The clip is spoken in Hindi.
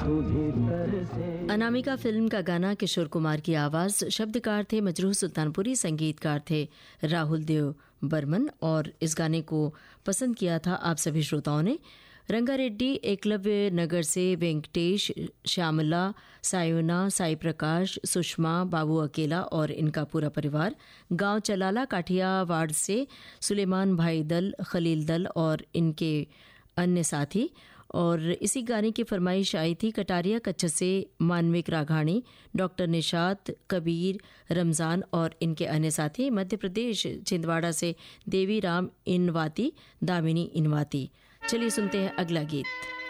अनामिका फिल्म का गाना किशोर कुमार की आवाज़, शब्दकार थे मजरूह सुल्तानपुरी, संगीतकार थे राहुल देव बर्मन और इस गाने को पसंद किया था आप सभी श्रोताओं ने। रंगारेड्डी, एकलव्य नगर से वेंकटेश, श्यामला, सायोना, साई प्रकाश, सुषमा, बाबू अकेला और इनका पूरा परिवार, गांव चलाला काठियावाड़ से सुलेमान भाई दल, खलील दल और इनके अन्य साथी। और इसी गाने की फरमाइश आई थी कटारिया कच्छ से मानविक राघाणी, डॉक्टर निशात, कबीर, रमज़ान और इनके अन्य साथी। मध्य प्रदेश छिंदवाड़ा से देवी राम इनवाती, दामिनी इनवाती। चलिए सुनते हैं अगला गीत।